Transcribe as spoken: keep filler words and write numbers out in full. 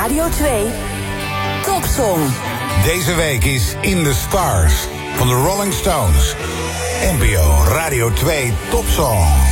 Radio twee Topsong. Deze week is In the Stars van de Rolling Stones. N P O Radio twee Topsong.